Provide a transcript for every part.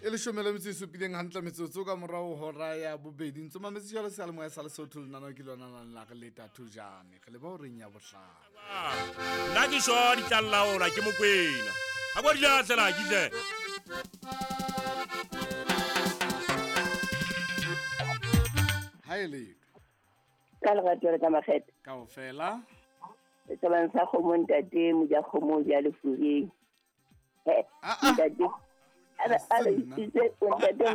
e le shomela metso e supileng hantle metsotso ka morao hora ya bobedi ntse mametsi jalo se le moya sa le sotho le nana ke lona la re leta thujane ge le ba o reng ya bohlala nna ke sho di tlalla ora ke mokwena a bo di latlela ke tle ha e le ka lerato le ka makgethe ka o fela se ba ntsha kgomo ntate mo ja kgomo ja le fureng ntate ala itse ntate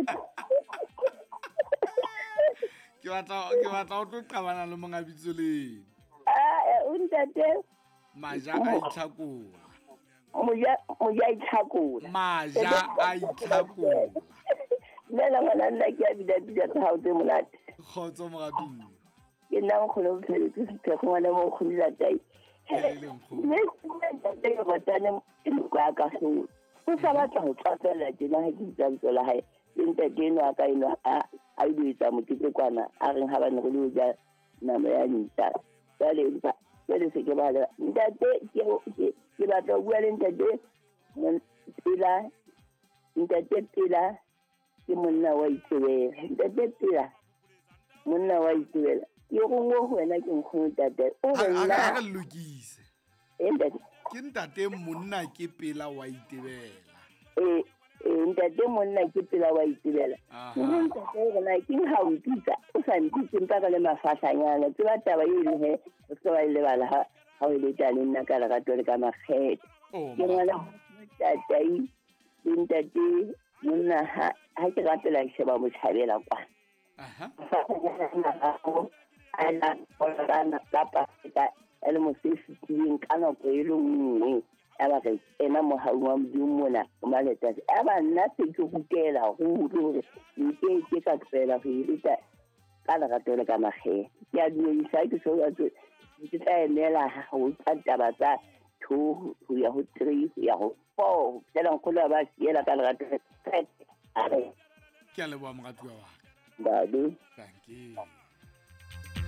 ke batla o tlo qabana le monga bitso le ntate maja a itlhakola moja itlhakola maja a itlhakola nna ngwana nna ke a bidabida tsa hao tse monate kgotso mogatong ke nna nkgone go phetse sephego ngwana mo kgodila tai mme ntate ke ratane ke kwa ka solo go sa batla go tsatsela tjena ha ke itsantswe la hae ntate eno a ka eno a ile mokete kwana a reng ha ba ne go le ja nama ya nta jale se ke bala ntate ke batla go bua le ntate pela ke monna wa Itsebela ntate pela monna wa Itsebela ke go ngo wena ke nkgo ntate o rena a lokise ke ntate monna ke pela wa Itsebela ntate monna ke pela wa Itsebela ntate rena ke ha o tlisa o sa ntse mpa ka le mafahlanyana tse ba taba e le he o se ba ile bala ha o le tale nna ka lerato le ka makgethe ke ngwana tatai ntate monna ha ke ratela ke sheba mothabela kwa ana ona kapa ele mo sefileng kana go ile nngwe aba re ena mo ha wa mdumona o maleta aba nna se ke gutela go gore ke ka tsela go irita kana ka tole ka maghe ya di isa ke so ya ke tla emela go taba tsa 2 go ya go 3 go ya go 4 tsela go la ba yela ka lerato ke a leboa mogatuwa wa Daddy. Thank you.